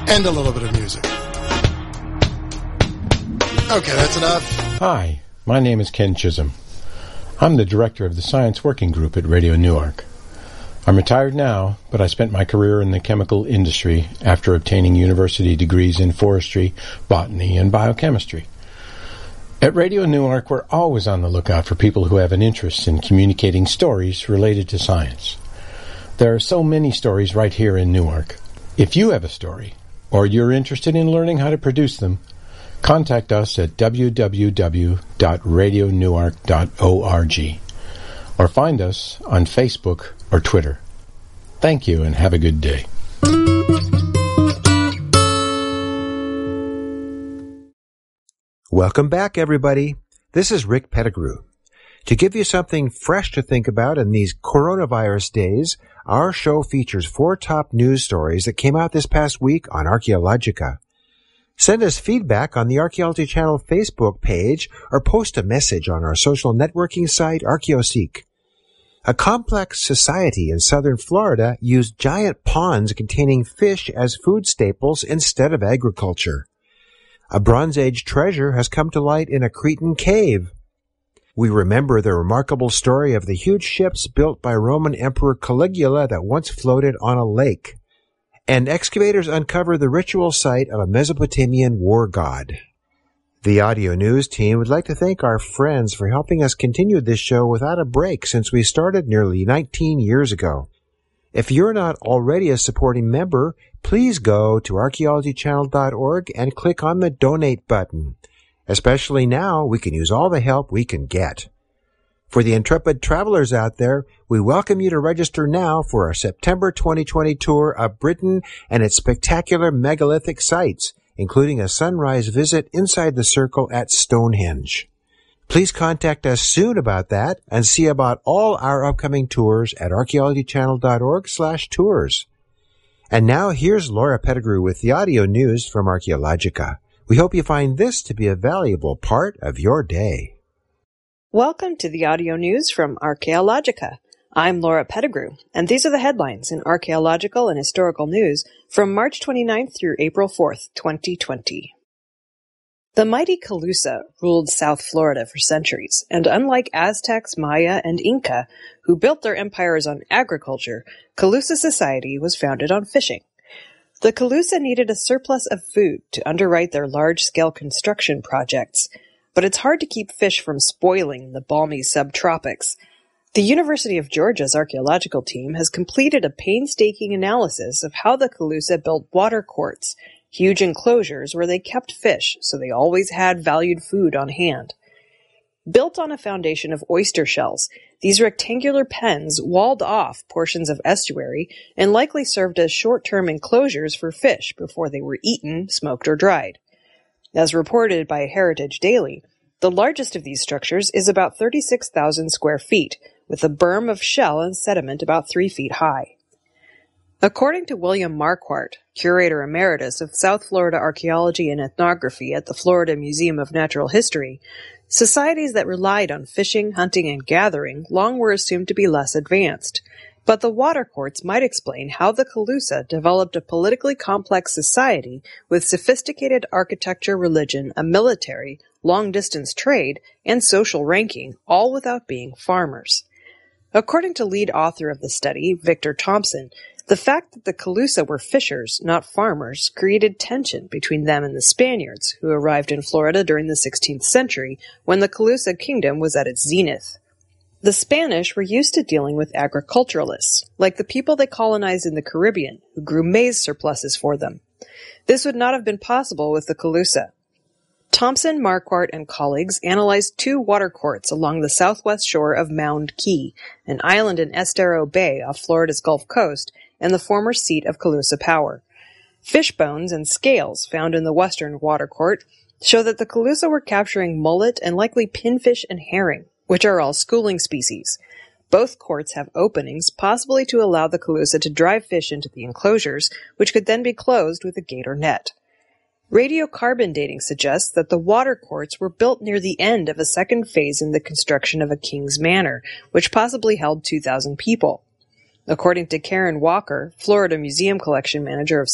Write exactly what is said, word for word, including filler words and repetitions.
and a little bit of music. Okay, that's enough. Hi, my name is Ken Chisholm. I'm the director of the Science Working Group at Radio Newark. I'm retired now, but I spent my career in the chemical industry after obtaining university degrees in forestry, botany, and biochemistry. At Radio Newark, we're always on the lookout for people who have an interest in communicating stories related to science. There are so many stories right here in Newark. If you have a story, or you're interested in learning how to produce them, contact us at w w w dot radio newark dot org or find us on Facebook or Twitter. Thank you and have a good day. Welcome back, everybody. This is Rick Pettigrew. To give you something fresh to think about in these coronavirus days, our show features four top news stories that came out this past week on Archaeologica. Send us feedback on the Archaeology Channel Facebook page or post a message on our social networking site, ArchaeoSeek. A complex society in southern Florida used giant ponds containing fish as food staples instead of agriculture. A Bronze Age treasure has come to light in a Cretan cave. We remember the remarkable story of the huge ships built by Roman Emperor Caligula that once floated on a lake. And excavators uncover the ritual site of a Mesopotamian war god. The audio news team would like to thank our friends for helping us continue this show without a break since we started nearly nineteen years ago. If you're not already a supporting member, please go to archaeology channel dot org and click on the donate button. Especially now, we can use all the help we can get. For the intrepid travelers out there, we welcome you to register now for our September twenty twenty tour of Britain and its spectacular megalithic sites, including a sunrise visit inside the circle at Stonehenge. Please contact us soon about that and see about all our upcoming tours at archaeology channel dot org slash tours. And now here's Laura Pettigrew with the audio news from Archaeologica. We hope you find this to be a valuable part of your day. Welcome to the audio news from Archaeologica. I'm Laura Pettigrew, and these are the headlines in archaeological and historical news from March twenty-ninth through April fourth, twenty twenty. The mighty Calusa ruled South Florida for centuries, and unlike Aztecs, Maya, and Inca, who built their empires on agriculture, Calusa society was founded on fishing. The Calusa needed a surplus of food to underwrite their large-scale construction projects, but it's hard to keep fish from spoiling in the balmy subtropics. The University of Georgia's archaeological team has completed a painstaking analysis of how the Calusa built water courts, huge enclosures where they kept fish so they always had valued food on hand. Built on a foundation of oyster shells, these rectangular pens walled off portions of estuary and likely served as short-term enclosures for fish before they were eaten, smoked, or dried. As reported by Heritage Daily, the largest of these structures is about thirty-six thousand square feet, with a berm of shell and sediment about three feet high. According to William Marquardt, Curator Emeritus of South Florida Archaeology and Ethnography at the Florida Museum of Natural History, societies that relied on fishing, hunting, and gathering long were assumed to be less advanced. But the water courts might explain how the Calusa developed a politically complex society with sophisticated architecture, religion, a military, long-distance trade, and social ranking, all without being farmers. According to lead author of the study, Victor Thompson, the fact that the Calusa were fishers, not farmers, created tension between them and the Spaniards, who arrived in Florida during the sixteenth century, when the Calusa kingdom was at its zenith. The Spanish were used to dealing with agriculturalists, like the people they colonized in the Caribbean, who grew maize surpluses for them. This would not have been possible with the Calusa. Thompson, Marquardt, and colleagues analyzed two water courts along the southwest shore of Mound Key, an island in Estero Bay off Florida's Gulf Coast, and the former seat of Calusa power. Fish bones and scales found in the western water court show that the Calusa were capturing mullet and likely pinfish and herring, which are all schooling species. Both courts have openings, possibly to allow the Calusa to drive fish into the enclosures, which could then be closed with a gate or net. Radiocarbon dating suggests that the water courts were built near the end of a second phase in the construction of a king's manor, which possibly held two thousand people. According to Karen Walker, Florida Museum Collection Manager of